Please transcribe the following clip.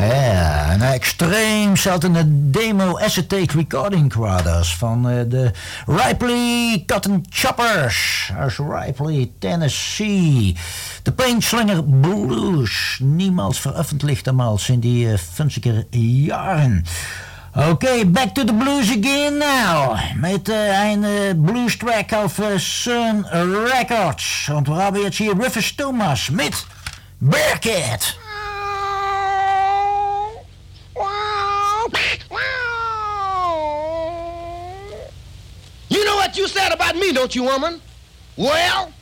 Ja, een extreem zeltene demo acetate recording quarters van de Ripley Cotton Choppers uit Ripley, Tennessee. De Plainslinger Blues, niemals veröffentlicht damals in die funzige jaren. Okay, back to the blues again now. Mit eine blues track auf Sun Records. Und wir haben jetzt hier Rufus Thomas mit Bearcat. You know what you said about me, don't you, woman? Well,